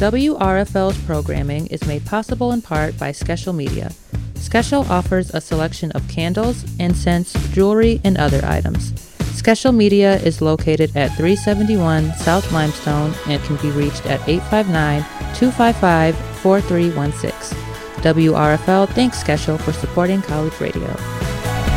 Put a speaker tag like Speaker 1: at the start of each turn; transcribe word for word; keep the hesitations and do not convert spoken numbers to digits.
Speaker 1: W R F L's programming is made possible in part by Skeshel Media. Skeshel offers a selection of candles, incense, jewelry, and other items. Skeshel Media is located at three seventy-one South Limestone and can be reached at eight five nine, two five five, four three one six. W R F L thanks Skeshel for supporting college radio.